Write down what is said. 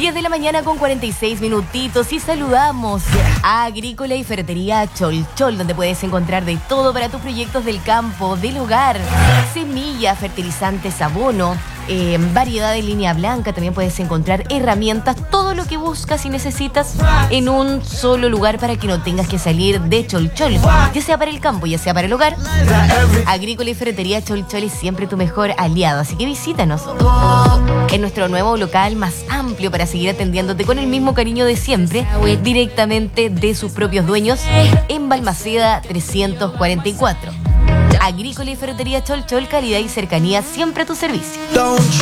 10 de la mañana con 46 minutitos y saludamos a Agrícola y Ferretería Chol Chol, donde puedes encontrar de todo para tus proyectos del campo, del hogar, semillas, fertilizantes, abono, variedad de línea blanca. También puedes encontrar herramientas, todo lo que buscas y necesitas en un solo lugar para que no tengas que salir de Chol Chol, ya sea para el campo, ya sea para el hogar. Agrícola y Ferretería Chol Chol es siempre tu mejor aliado, así que visítanos en nuestro nuevo local más amplio para seguir atendiéndote con el mismo cariño de siempre, directamente de sus propios dueños, en Balmaceda 344. Agrícola y Ferretería Chol Chol, calidad y cercanía siempre a tu servicio.